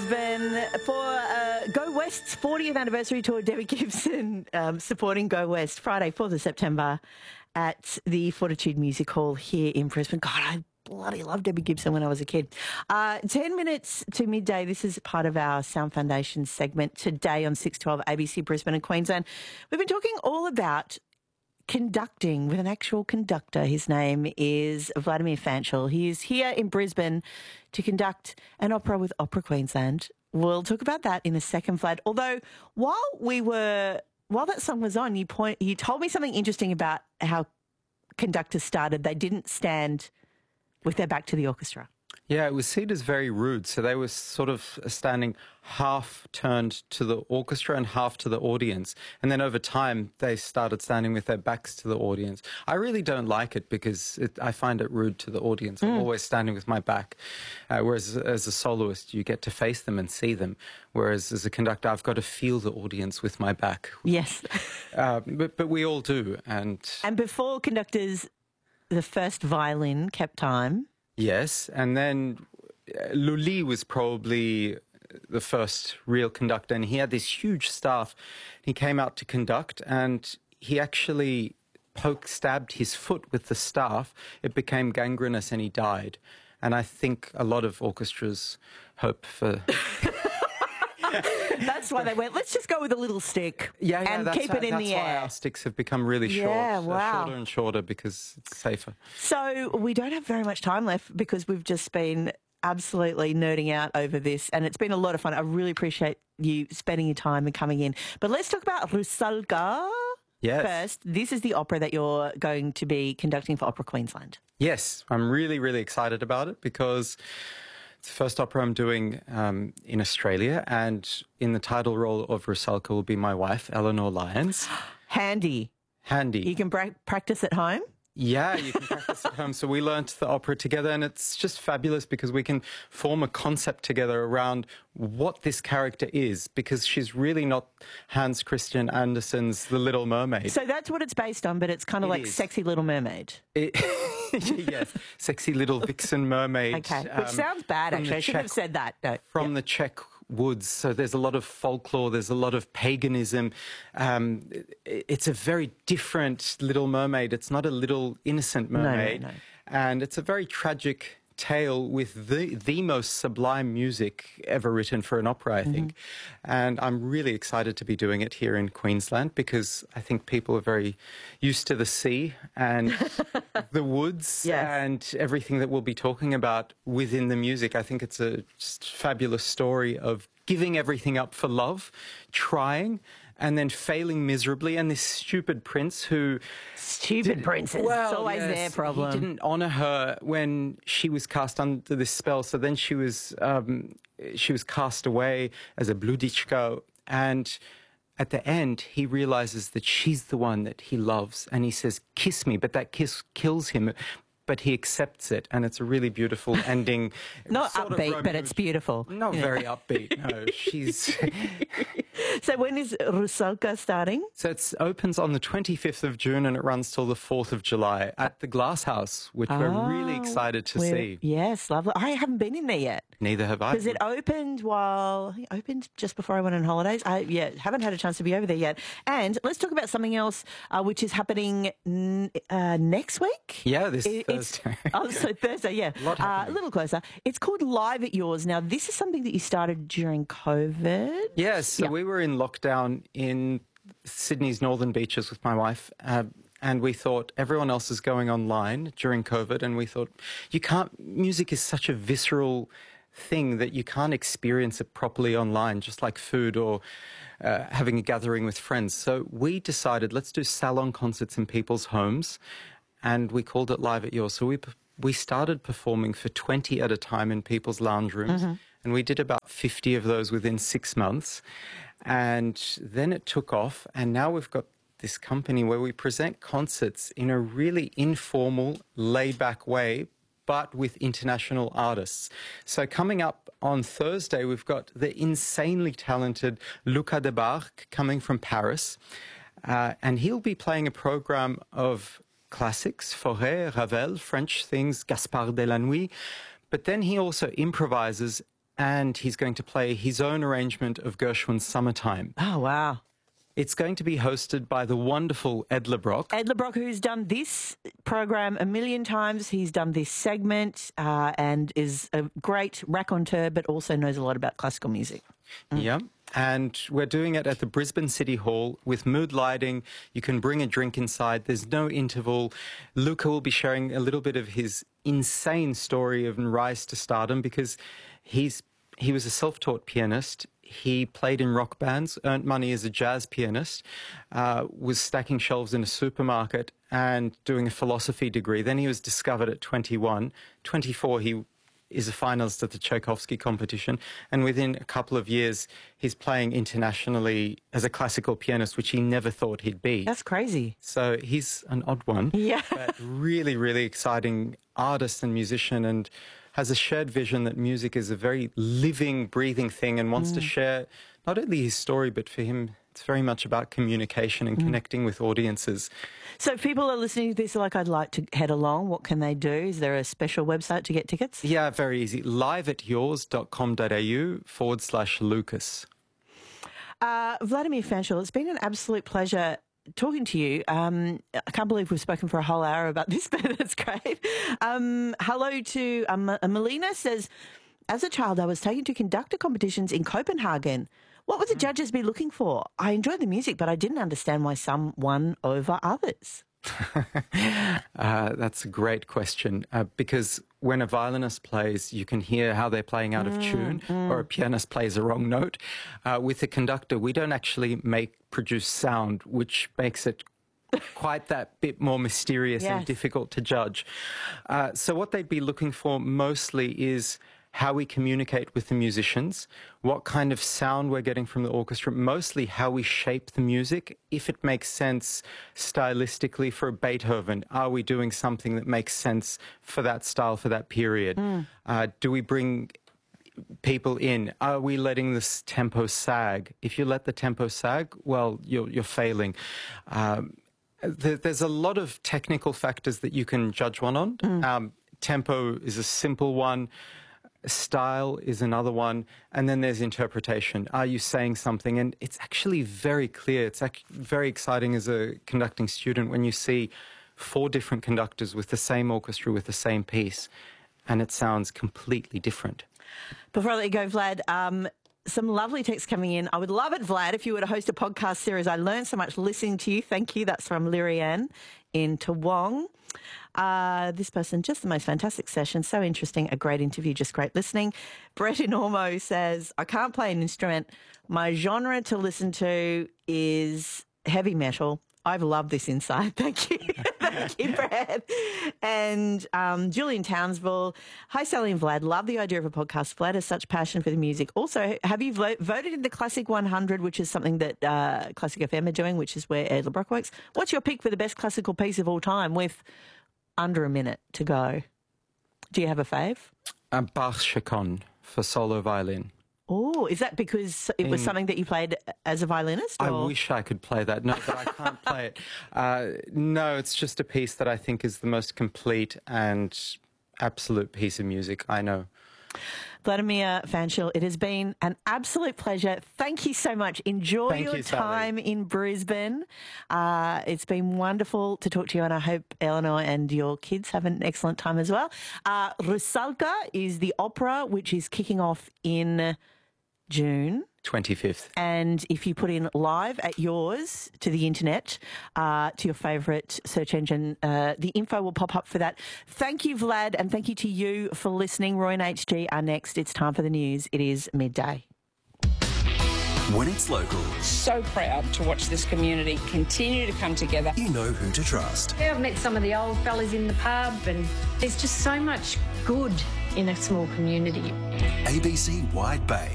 Brisbane for Go West's 40th anniversary tour. Debbie Gibson supporting Go West Friday, 4th of September at the Fortitude Music Hall here in Brisbane. God, I bloody loved Debbie Gibson when I was a kid. 10 minutes to midday. This is part of our Sound Foundation segment today on 612 ABC Brisbane and Queensland. We've been talking all about conducting with an actual conductor. His name is Vladimir Fanchel. He is here in Brisbane to conduct an opera with Opera Queensland. We'll talk about that in a second, Vlad. Although while that song was on, you told me something interesting about how conductors started. They didn't stand with their back to the orchestra. Yeah, it was seen as very rude. So they were sort of standing half turned to the orchestra and half to the audience. And then over time, they started standing with their backs to the audience. I really don't like it because I find it rude to the audience. I'm always standing with my back. Whereas as a soloist, you get to face them and see them. Whereas as a conductor, I've got to feel the audience with my back. Yes. But we all do. And before conductors, the first violin kept time. Yes, and then Lully was probably the first real conductor, and he had this huge staff. He came out to conduct, and he actually stabbed his foot with the staff. It became gangrenous, and he died. And I think a lot of orchestras hope for... That's why they went, let's just go with a little stick and keep it in the air. That's why our sticks have become really short. Yeah, wow. Shorter and shorter because it's safer. So we don't have very much time left because we've just been absolutely nerding out over this and it's been a lot of fun. I really appreciate you spending your time and coming in. But let's talk about Rusalka first. This is the opera that you're going to be conducting for Opera Queensland. Yes, I'm really, really excited about it because... it's the first opera I'm doing in Australia, and in the title role of Rusalka will be my wife, Eleanor Lyons. Handy. You can practice at home? Yeah, you can practice at home. So we learnt the opera together, and it's just fabulous because we can form a concept together around what this character is, because she's really not Hans Christian Andersen's The Little Mermaid. So that's what it's based on, but it's kind of like Sexy Little Mermaid. Yes, Sexy Little Vixen Mermaid. Okay, which sounds bad, actually. I shouldn't have said that. No. From the Czech woods. So there's a lot of folklore, there's a lot of paganism. It's a very different Little Mermaid. It's not a little innocent mermaid. No. And it's a very tragic tale with the most sublime music ever written for an opera, I think. And I'm really excited to be doing it here in Queensland because I think people are very used to the sea and the woods and everything that we'll be talking about within the music. I think it's a just fabulous story of giving everything up for love, trying, and then failing miserably, and this stupid prince who... Stupid princes. Well, it's always their problem. He didn't honour her when she was cast under this spell, so then she was cast away as a bludichka, and at the end, he realises that she's the one that he loves, and he says, kiss me, but that kiss kills him. But he accepts it, and it's a really beautiful ending. Not upbeat, but it's beautiful. Not very upbeat, no. She's... So when is Rusalka starting? So it opens on the 25th of June and it runs till the 4th of July at the Glass House, which we're really excited to see. Yes, lovely. I haven't been in there yet. Neither have I. Because it opened just before I went on holidays. Haven't had a chance to be over there yet. And let's talk about something else, which is happening next week. Yeah, this Thursday. So Thursday, yeah. A little closer. It's called Live at Yours. Now, this is something that you started during COVID. Yes, so we were in lockdown in Sydney's northern beaches with my wife, and we thought everyone else is going online during COVID, and we thought music is such a visceral thing that you can't experience it properly online, just like food or having a gathering with friends. So we decided, let's do salon concerts in people's homes, and we called it Live at Yours. So we started performing for 20 at a time in people's lounge rooms, and we did about 50 of those within 6 months. And then it took off, and now we've got this company where we present concerts in a really informal, laid-back way, but with international artists. So coming up on Thursday, we've got the insanely talented Luca Debarque coming from Paris, and he'll be playing a program of classics, Fauré, Ravel, French things, Gaspard de la Nuit, but then he also improvises and he's going to play his own arrangement of Gershwin's Summertime. Oh, wow. It's going to be hosted by the wonderful Ed LeBrock. Ed LeBrock, who's done this program a million times. He's done this segment and is a great raconteur, but also knows a lot about classical music. Yeah. And we're doing it at the Brisbane City Hall with mood lighting. You can bring a drink inside. There's no interval. Luca will be sharing a little bit of his insane story of rise to stardom because he was a self-taught pianist. He played in rock bands, earned money as a jazz pianist, was stacking shelves in a supermarket and doing a philosophy degree. Then he was discovered at 21. 24, he is a finalist at the Tchaikovsky competition. And within a couple of years, he's playing internationally as a classical pianist, which he never thought he'd be. That's crazy. So he's an odd one. Yeah. But really, really exciting artist and musician, and has a shared vision that music is a very living, breathing thing, and wants to share not only his story, but for him, it's very much about communication and connecting with audiences. So if people are listening to this like, I'd like to head along, what can they do? Is there a special website to get tickets? Yeah, very easy. liveatyours.com.au/Lucas. Vladimir Fanchel, it's been an absolute pleasure talking to you. I can't believe we've spoken for a whole hour about this, but that's great. Hello to Melina says, as a child, I was taken to conductor competitions in Copenhagen. What would the judges be looking for? I enjoyed the music, but I didn't understand why some won over others. That's a great question because when a violinist plays, you can hear how they're playing out of tune, or a pianist plays a wrong note. With a conductor, we don't actually produce sound, which makes it quite that bit more mysterious and difficult to judge. So what they'd be looking for mostly is how we communicate with the musicians, what kind of sound we're getting from the orchestra, mostly how we shape the music, if it makes sense stylistically for Beethoven. Are we doing something that makes sense for that style, for that period? Do we bring people in? Are we letting this tempo sag? If you let the tempo sag, well, you're failing. There's a lot of technical factors that you can judge one on. Tempo is a simple one. Style is another one, and then there's interpretation. Are you saying something? And it's actually very clear. It's very exciting as a conducting student when you see 4 different conductors with the same orchestra, with the same piece, and it sounds completely different. Before I let you go, Vlad, some lovely texts coming in. I would love it, Vlad, if you were to host a podcast series. I learned so much listening to you. Thank you. That's from Lirianne in Toowong. This person, just the most fantastic session. So interesting. A great interview. Just great listening. Brett in Ormo says, I can't play an instrument. My genre to listen to is heavy metal. I've loved this insight. Thank you. Thank you, Brad. And Julian Townsville. Hi, Sally and Vlad. Love the idea of a podcast. Vlad has such passion for the music. Also, have you voted in the Classic 100, which is something that Classic FM are doing, which is where Ed LeBrock works? What's your pick for the best classical piece of all time with under a minute to go? Do you have a fave? Bach's Chaconne for solo violin. Oh, is that because it was something that you played as a violinist? Or? I wish I could play that. No, but I can't play it. No, it's just a piece that I think is the most complete and absolute piece of music I know. Vladimir Fanchel, it has been an absolute pleasure. Thank you so much. Enjoy your time in Brisbane. It's been wonderful to talk to you, and I hope Eleanor and your kids have an excellent time as well. Rusalka is the opera, which is kicking off in June 25th. And if you put in live at yours to the internet, to your favourite search engine, the info will pop up for that. Thank you, Vlad, and thank you to you for listening. Roy and HG are next. It's time for the news. It is midday. When it's local. So proud to watch this community continue to come together. You know who to trust. Yeah, I've met some of the old fellas in the pub, and there's just so much good in a small community. ABC Wide Bay.